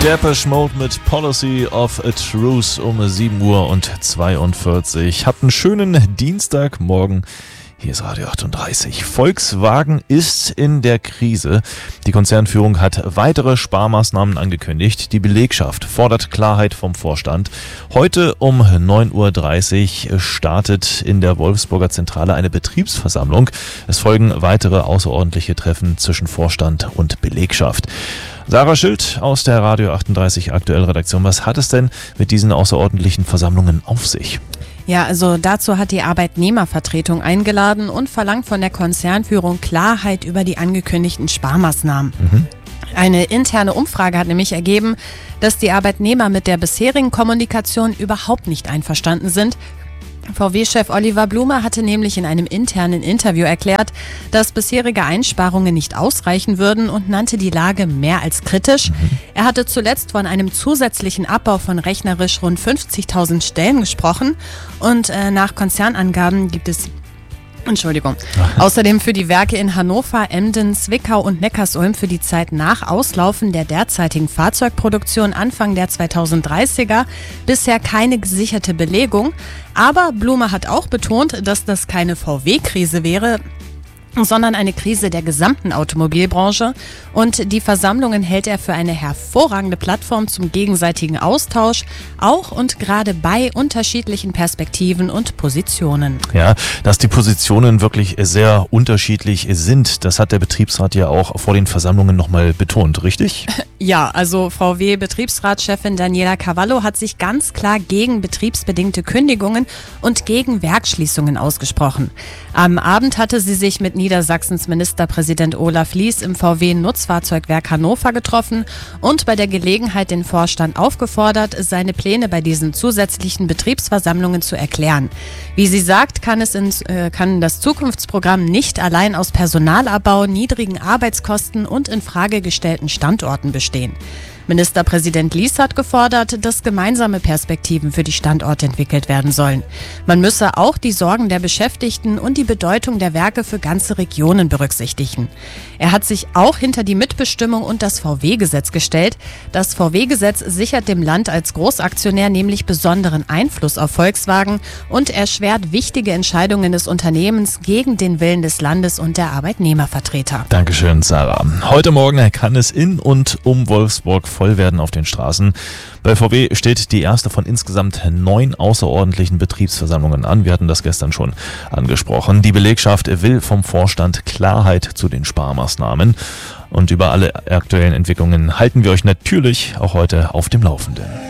Depeche Mode mit Policy of a Truce um 7:42 Uhr. Habt einen schönen Dienstagmorgen. Hier ist Radio 38. Volkswagen ist in der Krise. Die Konzernführung hat weitere Sparmaßnahmen angekündigt. Die Belegschaft fordert Klarheit vom Vorstand. Heute um 9:30 Uhr startet in der Wolfsburger Zentrale eine Betriebsversammlung. Es folgen weitere außerordentliche Treffen zwischen Vorstand und Belegschaft. Sarah Schild aus der Radio 38 Aktuell-Redaktion. Was hat es denn mit diesen außerordentlichen Versammlungen auf sich? Ja, also dazu hat die Arbeitnehmervertretung eingeladen und verlangt von der Konzernführung Klarheit über die angekündigten Sparmaßnahmen. Eine interne Umfrage hat nämlich ergeben, dass die Arbeitnehmer mit der bisherigen Kommunikation überhaupt nicht einverstanden sind. VW-Chef Oliver Blume hatte nämlich in einem internen Interview erklärt, dass bisherige Einsparungen nicht ausreichen würden und nannte die Lage mehr als kritisch. Er hatte zuletzt von einem zusätzlichen Abbau von rechnerisch rund 50.000 Stellen gesprochen und nach Konzernangaben gibt es Außerdem für die Werke in Hannover, Emden, Zwickau und Neckarsulm für die Zeit nach Auslaufen der derzeitigen Fahrzeugproduktion Anfang der 2030er bisher keine gesicherte Belegung. Aber Blume hat auch betont, dass das keine VW-Krise wäre, sondern eine Krise der gesamten Automobilbranche. Und die Versammlungen hält er für eine hervorragende Plattform zum gegenseitigen Austausch, auch und gerade bei unterschiedlichen Perspektiven und Positionen. Ja, dass die Positionen wirklich sehr unterschiedlich sind, das hat der Betriebsrat ja auch vor den Versammlungen nochmal betont, richtig? Ja, also VW-Betriebsratschefin Daniela Cavallo hat sich ganz klar gegen betriebsbedingte Kündigungen und gegen Werksschließungen ausgesprochen. Am Abend hatte sie sich mit Niedersachsens Ministerpräsident Olaf Lies im VW-Nutzfahrzeugwerk Hannover getroffen und bei der Gelegenheit den Vorstand aufgefordert, seine Pläne bei diesen zusätzlichen Betriebsversammlungen zu erklären. Wie sie sagt, kann das Zukunftsprogramm nicht allein aus Personalabbau, niedrigen Arbeitskosten und in Frage gestellten Standorten bestehen. Ministerpräsident Lies hat gefordert, dass gemeinsame Perspektiven für die Standorte entwickelt werden sollen. Man müsse auch die Sorgen der Beschäftigten und die Bedeutung der Werke für ganze Regionen berücksichtigen. Er hat sich auch hinter die Mitbestimmung und das VW-Gesetz gestellt. Das VW-Gesetz sichert dem Land als Großaktionär nämlich besonderen Einfluss auf Volkswagen und erschwert wichtige Entscheidungen des Unternehmens gegen den Willen des Landes und der Arbeitnehmervertreter. Dankeschön, Sarah. Heute Morgen kann es in und um Wolfsburg voll werden auf den Straßen. Bei VW steht die erste von insgesamt 9 außerordentlichen Betriebsversammlungen an. Wir hatten das gestern schon angesprochen. Die Belegschaft will vom Vorstand Klarheit zu den Sparmaßnahmen. Und über alle aktuellen Entwicklungen halten wir euch natürlich auch heute auf dem Laufenden.